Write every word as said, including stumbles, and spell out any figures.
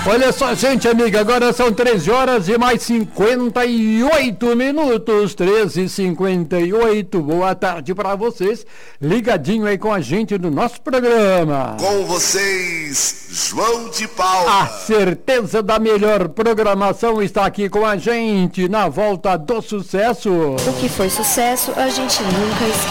Olha só, gente amiga, agora são treze horas e mais cinquenta e oito minutos, treze e cinquenta e oito. Boa tarde para vocês, ligadinho aí com a gente no nosso programa. Com vocês, João de Paula. A certeza da melhor programação está aqui com a gente na volta do sucesso. O que foi sucesso, a gente nunca esquece.